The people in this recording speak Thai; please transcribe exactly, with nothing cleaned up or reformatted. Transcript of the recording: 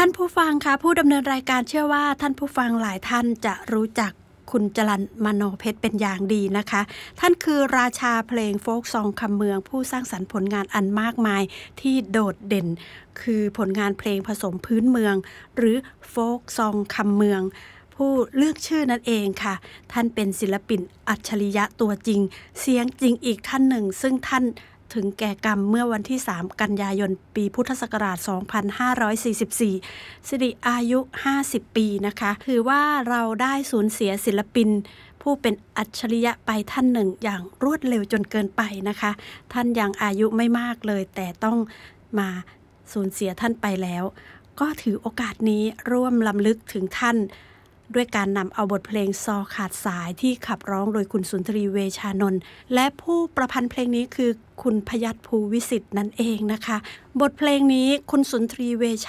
านผู้ฟังคะผู้ดำเนินรายการเชื่อว่าท่านผู้ฟังหลายท่านจะรู้จักคุณจรัญมโนเพชรเป็นอย่างดีนะคะท่านคือราชาเพลงโฟล์คซองคำเมืองผู้สร้างสรรค์ผลงานอันมากมายที่โดดเด่นคือผลงานเพลงผสมพื้นเมืองหรือโฟล์คซองคำเมืองผู้เลือกชื่อนั่นเองค่ะท่านเป็นศิลปินอัจฉริยะตัวจริงเสียงจริงอีกท่านหนึ่งซึ่งท่านถึงแก่กรรมเมื่อวันที่สามกันยายนปีพุทธศักราชสองพันห้าร้อยสี่สิบสี่สิริอายุห้าสิบปีนะคะถือว่าเราได้สูญเสียศิลปินผู้เป็นอัจฉริยะไปท่านหนึ่งอย่างรวดเร็วจนเกินไปนะคะท่านยังอายุไม่มากเลยแต่ต้องมาสูญเสียท่านไปแล้วก็ถือโอกาสนี้ร่วมรำลึกถึงท่านด้วยการนำเอาบทเพลงซอขาดสายที่ขับร้องโดยคุณสุนทรีเวชานนท์และผู้ประพันธ์เพลงนี้คือคุณพยัคฆ์ภูวิสิทธิ์นั่นเองนะคะบทเพลงนี้คุณสุนทรีเวช